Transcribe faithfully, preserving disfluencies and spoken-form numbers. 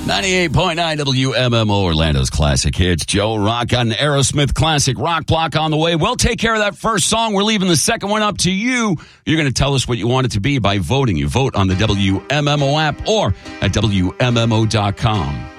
ninety-eight point nine W M M O, Orlando's classic hits. Joe Rock got an Aerosmith classic rock block on the way. We'll take care of that first song. We're leaving the second one up to you. You're going to tell us what you want it to be by voting. You vote on the W M M O app or at W M M O dot com.